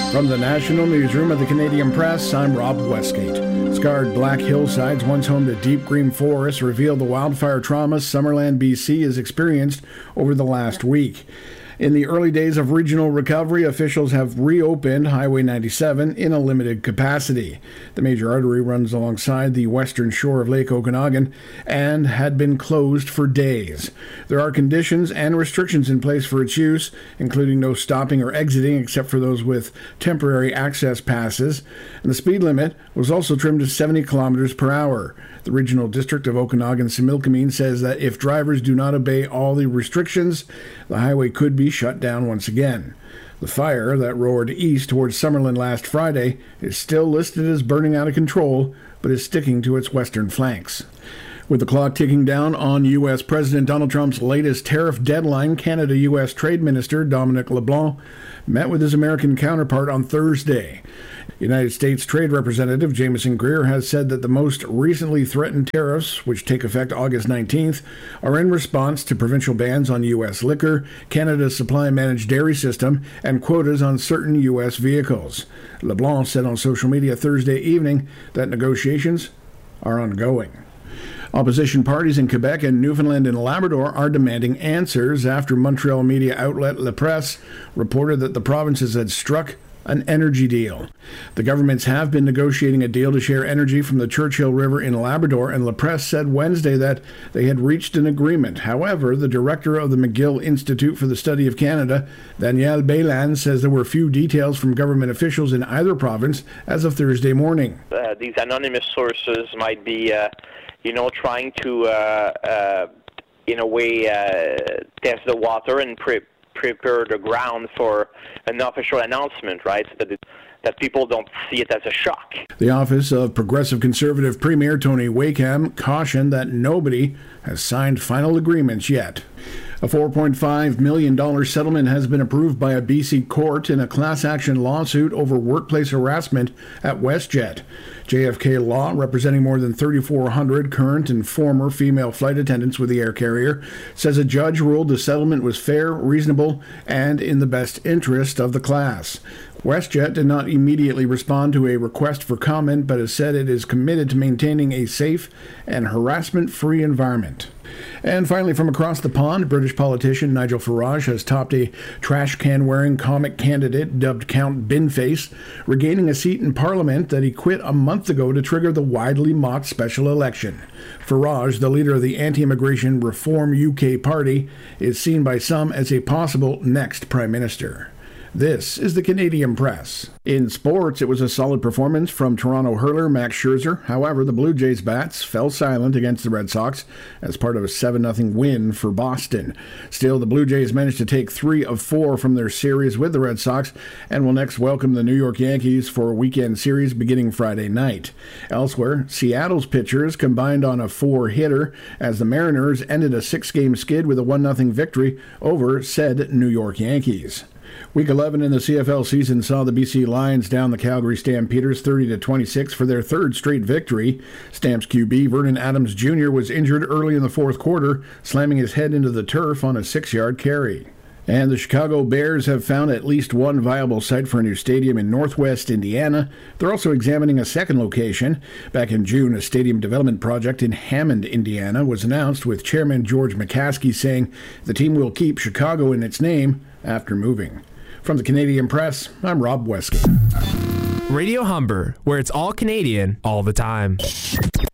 From the National Newsroom of the Canadian Press, I'm Rob Westgate. Scarred black hillsides, once home to deep green forests, reveal the wildfire trauma Summerland, BC has experienced over the last week. In the early days of regional recovery, officials have reopened Highway 97 in a limited capacity. The major artery runs alongside the western shore of Lake Okanagan and had been closed for days. There are conditions and restrictions in place for its use, including no stopping or exiting except for those with temporary access passes. And the speed limit was also trimmed to 70 kilometers per hour. The Regional District of Okanagan-Similkameen says that if drivers do not obey all the restrictions, the highway could be shut down once again. The fire that roared east towards Summerland last Friday is still listed as burning out of control, but is sticking to its western flanks. With the clock ticking down on U.S. President Donald Trump's latest tariff deadline, Canada-U.S. Trade Minister Dominic LeBlanc met with his American counterpart on Thursday. United States Trade Representative Jameson Greer has said that the most recently threatened tariffs, which take effect August 19th, are in response to provincial bans on U.S. liquor, Canada's supply and managed dairy system, and quotas on certain U.S. vehicles. LeBlanc said on social media Thursday evening that negotiations are ongoing. Opposition parties in Quebec and Newfoundland and Labrador are demanding answers after Montreal media outlet La Presse reported that the provinces had struck an energy deal. The governments have been negotiating a deal to share energy from the Churchill River in Labrador, and La Presse said Wednesday that they had reached an agreement. However, the director of the McGill Institute for the Study of Canada, Danielle Baylan, says there were few details from government officials in either province as of Thursday morning. These anonymous sources might be, trying to, in a way, test the water and prepare the ground for an official announcement, right? That people don't see it as a shock. The office of Progressive Conservative Premier Tony Wakeham cautioned that nobody has signed final agreements yet. A $4.5 million settlement has been approved by a BC court in a class action lawsuit over workplace harassment at WestJet. JFK Law, representing more than 3,400 current and former female flight attendants with the air carrier, says a judge ruled the settlement was fair, reasonable, and in the best interest of the class. WestJet did not immediately respond to a request for comment, but has said it is committed to maintaining a safe and harassment-free environment. And finally, from across the pond, British politician Nigel Farage has topped a trash-can-wearing comic candidate dubbed Count Binface, regaining a seat in Parliament that he quit a month ago to trigger the widely mocked special election. Farage, the leader of the anti-immigration Reform UK party, is seen by some as a possible next Prime Minister. This is the Canadian Press. In sports, it was a solid performance from Toronto hurler Max Scherzer. However, the Blue Jays bats fell silent against the Red Sox as part of a 7-0 win for Boston. Still, the Blue Jays managed to take 3 of 4 from their series with the Red Sox and will next welcome the New York Yankees for a weekend series beginning Friday night. Elsewhere, Seattle's pitchers combined on a 4-hitter as the Mariners ended a 6-game skid with a 1-0 victory over said New York Yankees. Week 11 in the CFL season saw the BC Lions down the Calgary Stampeders 30-26 for their third straight victory. Stamps QB Vernon Adams Jr. was injured early in the fourth quarter, slamming his head into the turf on a 6-yard carry. And the Chicago Bears have found at least one viable site for a new stadium in northwest Indiana. They're also examining a second location. Back in June, a stadium development project in Hammond, Indiana was announced, with Chairman George McCaskey saying the team will keep Chicago in its name after moving. From the Canadian Press, I'm Rob Westgate. Radio Humber, where it's all Canadian all the time.